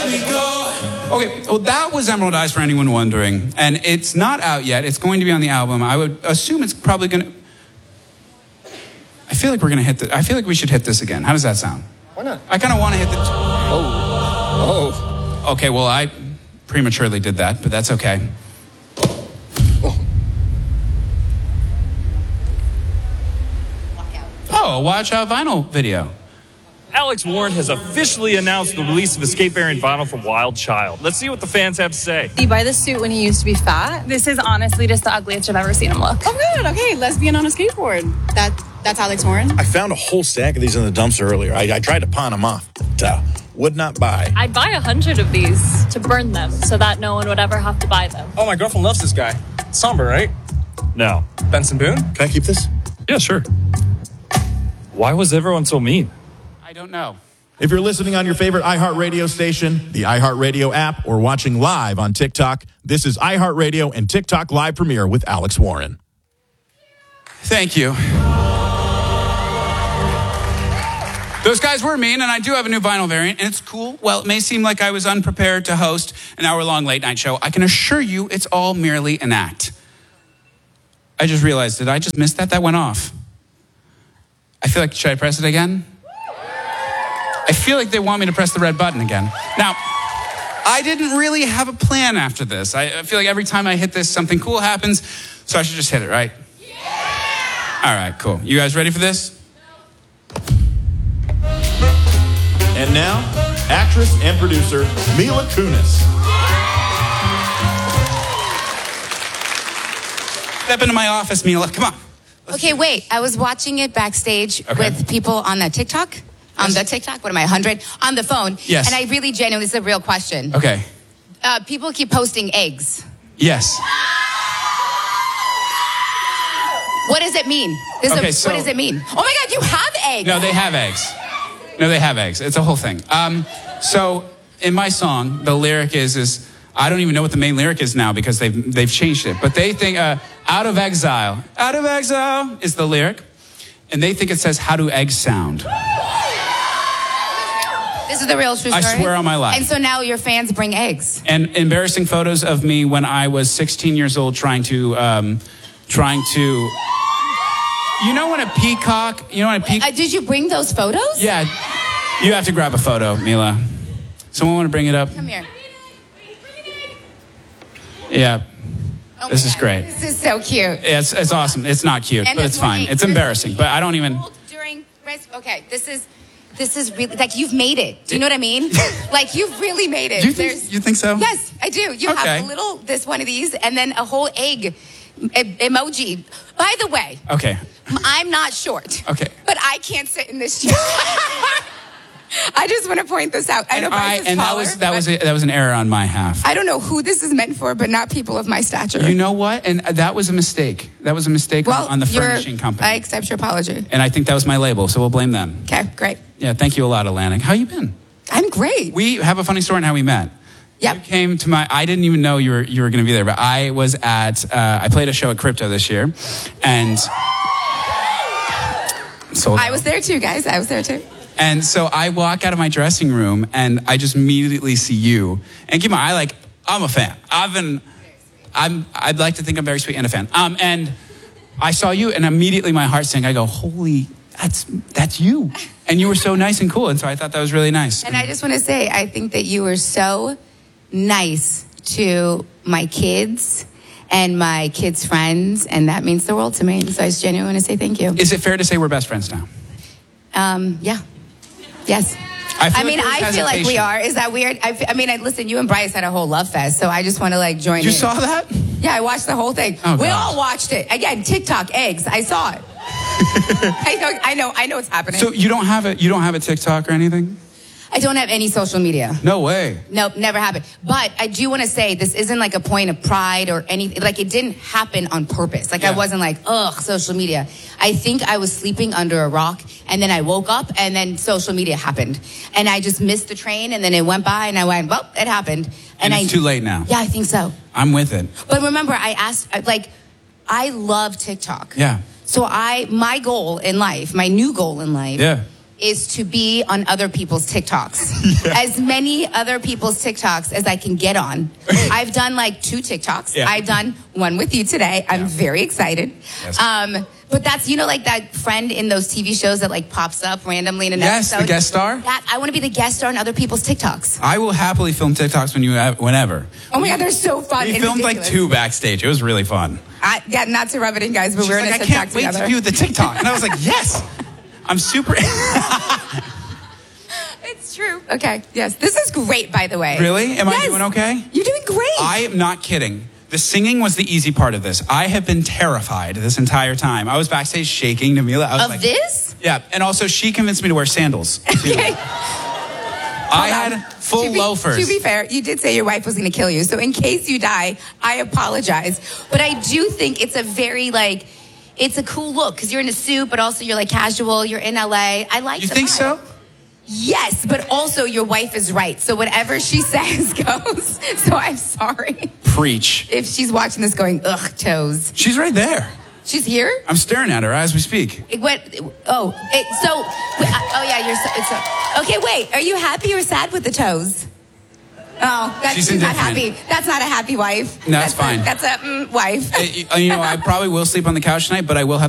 Okay, well, that was Emerald Eyes for anyone wondering. And it's not out yet. It's going to be on the album. I would assume it's probably going to... I feel like we're going to hit the... I feel like we should hit this again. How does that sound? Why not? I kind of want to hit the... Oh. Okay, well, I prematurely did that, but that's okay. Oh, a Watch Out vinyl video. Alex Warren has officially announced the release of Escape variant vinyl from Wild Child. Let's see what the fans have to say. You buy this suit when he used to be fat? This is honestly just the ugliest I've ever seen him look. Oh, good. Okay, lesbian on a skateboard. That's Alex Warren. I found a whole stack of these in the dumpster earlier. I tried to pawn them off, but would not buy. I'd buy 100 of these to burn them so that no one would ever have to buy them. Oh, my girlfriend loves this guy. Somber, right? No. Benson Boone? Can I keep this? Yeah, sure. Why was everyone so mean? I don't know. If you're listening on your favorite iHeartRadio station, the iHeartRadio app, or watching live on TikTok, this is iHeartRadio and TikTok Live Premiere with Alex Warren. Thank you. Those guys were mean, and I do have a new vinyl variant, and it's cool. Well, it may seem like I was unprepared to host an hour-long late-night show. I can assure you it's all merely an act. I just realized, did I just miss that? That went off. I feel like, should I press it again? I feel like they want me to press the red button again. Now, I didn't really have a plan after this. I feel like every time I hit this, something cool happens, so I should just hit it, right? Yeah! All right, cool. You guys ready for this? And now, actress and producer Mila Kunis. Step into my office, Mila. Come on. Okay, wait. I was watching it backstage with people on the TikTok. On the TikTok? What am I, 100? On the phone. Yes. And I really genuinely, this is a real question. Okay. People keep posting eggs. Yes. What does it mean? What does it mean? Oh my God, you have eggs. No, they have eggs. It's a whole thing. So in my song, the lyric is I don't even know what the main lyric is now because they've changed it. But they think out of exile is the lyric. And they think it says, how do eggs sound? This is the real true story? I swear on my life. And so now your fans bring eggs. And embarrassing photos of me when I was 16 years old trying to, you know when a peacock, did you bring those photos? Yeah. You have to grab a photo, Mila. Someone want to bring it up? Come here. Yeah. Oh this is great. This is so cute. It's awesome. It's not cute, but it's fine. It's embarrassing, but I don't even... Okay, this is really, like, you've made it. Do you know what I mean? Like, you've really made it. You think so? Yes, I do. You have this one of these, and then a whole egg emoji. By the way. Okay. I'm not short. Okay. But I can't sit in this chair. I just want to point this out. I know Bryce is taller, that was an error on my half. I don't know who this is meant for, but not people of my stature. You know what? And that was a mistake. That was a mistake on the furnishing company. I accept your apology. And I think that was my label, so we'll blame them. Okay, great. Yeah, thank you a lot, Atlantic. How you been? I'm great. We have a funny story on how we met. Yep. You came to I didn't even know you were going to be there, but I was I played a show at Crypto this year, and I was there too, guys. I was there too. And so I walk out of my dressing room and I just immediately see you. And keep in mind, I'm a fan. I'd like to think I'm very sweet and a fan. And I saw you and immediately my heart sank. I go, holy, that's you. And you were so nice and cool. And so I thought that was really nice. And I just want to say, I think that you were so nice to my kids and my kids' friends. And that means the world to me. So I just genuinely want to say thank you. Is it fair to say we're best friends now? Yeah. Yes. I feel like we are. Is that weird? Listen, you and Bryce had a whole love fest, so I just want to join in. You saw that? Yeah, I watched the whole thing. Oh, we all watched it. Again, TikTok, eggs. I saw it. I know it's happening. So you don't have a TikTok or anything? I don't have any social media. No way. Nope, never happened. But I do want to say this isn't a point of pride or anything. It didn't happen on purpose. I wasn't social media. I think I was sleeping under a rock and then I woke up and then social media happened. And I just missed the train and then it went by and I went, well, it happened. And it's too late now. Yeah, I think so. I'm with it. But remember, I asked, I love TikTok. Yeah. So my goal in life, my new goal in life, is to be on other people's TikToks. As many other people's TikToks as I can get on. I've done like 2 TikToks. Yeah. I've done one with you today. I'm very excited. Yes. But that's, like that friend in those TV shows that like pops up randomly in an Yes, episode. the guest star. That I want to be the guest star on other people's TikToks. I will happily film TikToks whenever. Oh my God, they're so fun. We and filmed like ridiculous. 2 backstage. It was really fun. Not to rub it in, guys, but She's we're in like, a I TikTok can't wait together. to view the TikTok. And I was like, yes. I'm super. It's true. Okay, yes. This is great, by the way. Really? Am I Yes. doing okay? You're doing great. I am not kidding. The singing was the easy part of this. I have been terrified this entire time. I was backstage shaking. Namila, I was Of like, this? Yeah, and also she convinced me to wear sandals. Too. Okay. I had full loafers. To be fair, you did say your wife was going to kill you. So in case you die, I apologize. But I do think it's a very it's a cool look because you're in a suit, but also you're like casual. You're in LA. I like. You the think vibe. so? Yes, but also your wife is right. So whatever she says goes. So I'm sorry Preach. if she's watching this going, ugh, toes. She's right there. She's here. I'm staring at her as we speak. Okay, wait. Are you happy or sad with the toes? Oh, She's she's not indifferent. happy. That's not a happy wife. No, it's fine. That's a wife. I probably will sleep on the couch tonight, but I will have